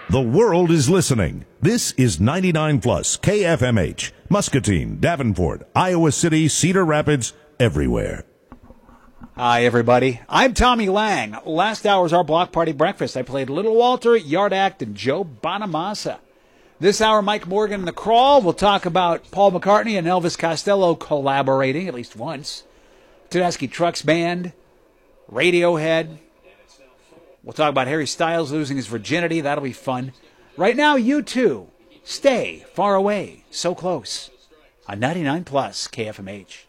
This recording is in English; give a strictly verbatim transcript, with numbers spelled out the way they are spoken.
The world is listening. This is ninety-nine plus K F M H, Muscatine, Davenport, Iowa City, Cedar Rapids, everywhere. Hi, everybody. I'm Tommy Lang. Last hour's our Block Party Breakfast. I played Little Walter, Yard Act, and Joe Bonamassa. This hour, Mike Morgan and The Crawl. We'll talk about Paul McCartney and Elvis Costello collaborating at least once. Tedeschi Trucks Band, Radiohead. We'll talk about Harry Styles losing his virginity. That'll be fun. Right now, you two, stay far away, so close. On ninety-nine plus K F M H.